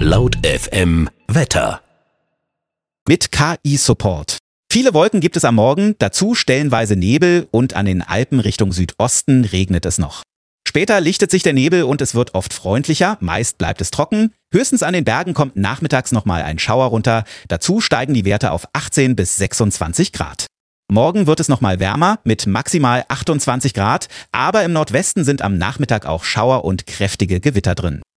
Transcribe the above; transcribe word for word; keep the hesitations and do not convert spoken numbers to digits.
Laut F M Wetter. Mit K I-Support. Viele Wolken gibt es am Morgen, dazu stellenweise Nebel und an den Alpen Richtung Südosten regnet es noch. Später lichtet sich der Nebel und es wird oft freundlicher, meist bleibt es trocken. Höchstens an den Bergen kommt nachmittags nochmal ein Schauer runter, dazu steigen die Werte auf achtzehn bis sechsundzwanzig Grad. Morgen wird es nochmal wärmer mit maximal achtundzwanzig Grad, aber im Nordwesten sind am Nachmittag auch Schauer und kräftige Gewitter drin.